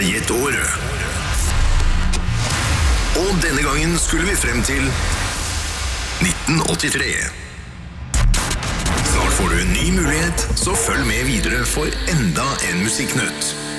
Gjett året. Og denne gangen skulle vi frem til 1983. Snart får du en ny mulighet, så følg med videre for enda en musikknytt.